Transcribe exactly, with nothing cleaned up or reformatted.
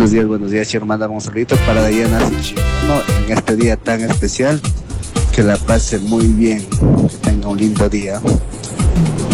Buenos días, buenos días. Quiero mandar un saludito para Dayana Chirono en este día tan especial. Que la pase muy bien, que tenga un lindo día.